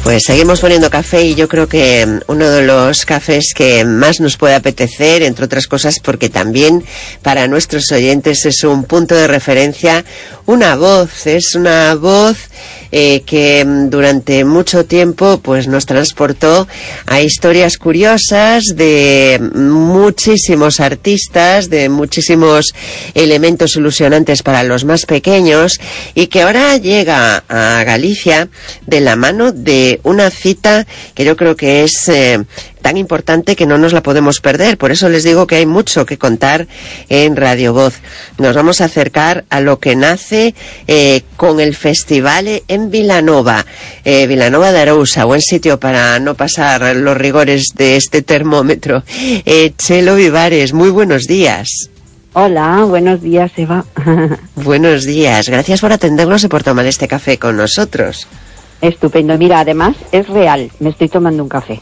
Pues seguimos poniendo café y yo creo que uno de los cafés que más nos puede apetecer, entre otras cosas porque también para nuestros oyentes es un punto de referencia, es una voz que durante mucho tiempo pues nos transportó a historias curiosas de muchísimos artistas, de muchísimos elementos ilusionantes para los más pequeños y que ahora llega a Galicia de la mano de una cita que yo creo que es tan importante que no nos la podemos perder. Por eso les digo que hay mucho que contar en Radio Voz. Nos vamos a acercar a lo que nace con el festival en Vilanova. Vilanova de Arousa, buen sitio para no pasar los rigores de este termómetro. Chelo Vivares, muy buenos días. Hola, buenos días, Eva. Buenos días, gracias por atendernos y por tomar este café con nosotros. Estupendo, mira, además es real, me estoy tomando un café.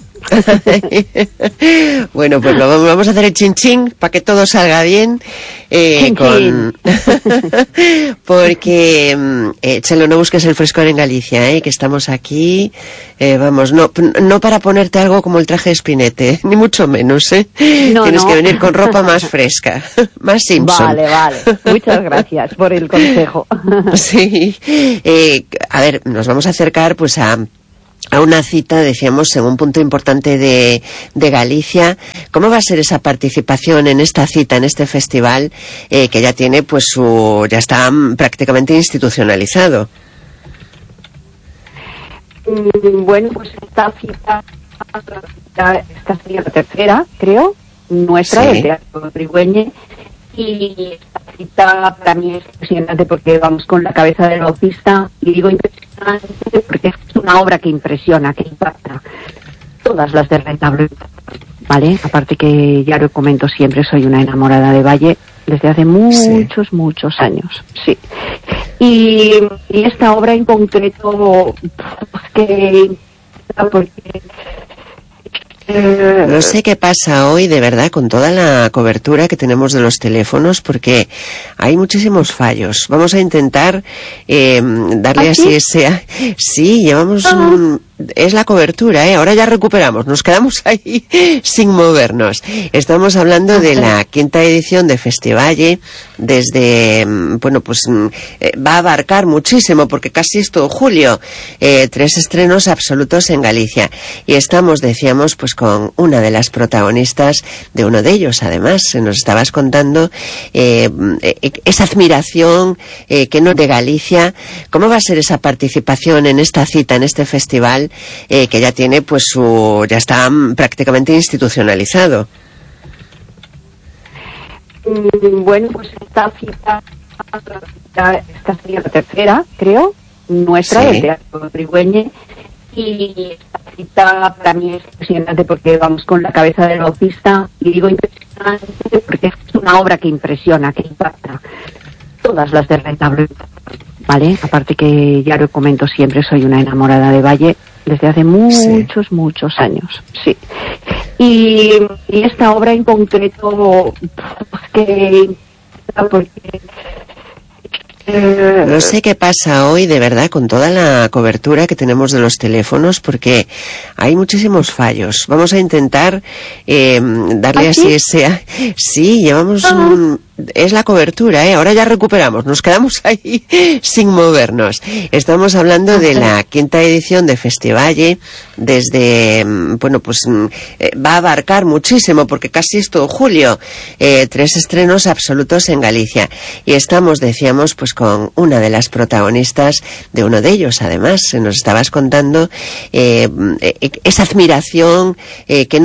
Bueno, pues vamos a hacer el chin-chin para que todo salga bien. Porque, Chelo, no busques el frescor en Galicia, que estamos aquí, no para ponerte algo como el traje de Spinette, ni mucho menos, Tienes que venir con ropa más fresca, más Simpson. Vale, muchas gracias por el consejo. Sí, a ver, nos vamos a acercar pues a una cita, decíamos, en un punto importante de Galicia. ¿Cómo va a ser esa participación en esta cita, en este festival, que ya tiene, pues, ya está prácticamente institucionalizado? Bueno, pues esta cita sería la tercera, creo, nuestra, sí, del Teatro Trigüeñe, y esta cita para mí es impresionante porque vamos con la cabeza del bautista, y digo impresionante porque es una obra que impresiona, que impacta. Todas las del retablo, ¿vale? Aparte que ya lo comento siempre, soy una enamorada de Valle desde hace muchos años, sí. Y esta obra en concreto, no sé qué pasa hoy, de verdad, con toda la cobertura que tenemos de los teléfonos, porque hay muchísimos fallos. Vamos a intentar darle así ese... Sí, llevamos... Es la cobertura, Ahora ya recuperamos, nos quedamos ahí sin movernos. Estamos hablando de la quinta edición de Festivalle, desde, va a abarcar muchísimo, porque casi es todo julio, 3 estrenos absolutos en Galicia. Y estamos, decíamos, pues con una de las protagonistas de uno de ellos, además, nos estabas contando esa admiración que no de Galicia. ¿Cómo va a ser esa participación en esta cita, en este festival, que ya tiene, pues, ya está prácticamente institucionalizado? Bueno, pues esta cita sería la tercera, creo, nuestra, sí, del Teatro Trigüeñe, y esta cita para mí es impresionante porque vamos con la cabeza del bautista, y digo impresionante porque es una obra que impresiona, que impacta. Todas las del retablo, ¿vale? Aparte que ya lo comento siempre, soy una enamorada de Valle desde hace muchos años, sí. Y esta obra en concreto, no sé qué pasa hoy, de verdad, con toda la cobertura que tenemos de los teléfonos, porque hay muchísimos fallos. Vamos a intentar darle así ese... Sí, llevamos... Es la cobertura, Ahora ya recuperamos, nos quedamos ahí sin movernos. Estamos hablando de la quinta edición de Festivalle, desde, va a abarcar muchísimo, porque casi es todo julio, 3 estrenos absolutos en Galicia. Y estamos, decíamos, pues con una de las protagonistas de uno de ellos, además, nos estabas contando esa admiración que no